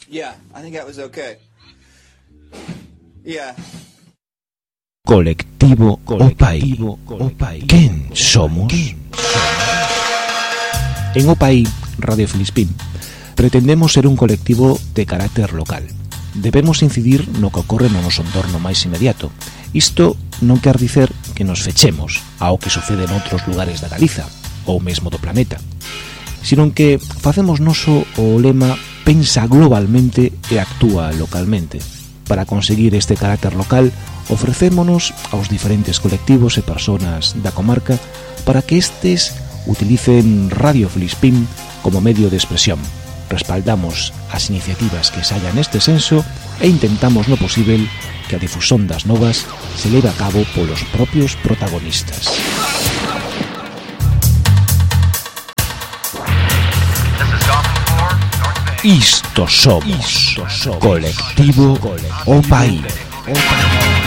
Yeah, I think that was okay. Yeah. Colectivo Opai. ¿Quién somos? En Opai, Radio Filispín, pretendemos ser un colectivo de carácter local. Debemos incidir no que ocorre no noso entorno máis inmediato. Isto non quer dicer que nos fechemos ao que sucede noutros lugares da Galiza ou mesmo do planeta, sino que facemos noso o lema pensa globalmente e actúa localmente. Para conseguir este carácter local, ofrecémonos aos diferentes colectivos e persoas da comarca para que estes utilicen Radio Filispín como medio de expresión. Respaldamos as iniciativas que saian neste senso e intentamos no posible que a difusión das novas se leve a cabo polos propios protagonistas. Isto somos Colectivo Opai.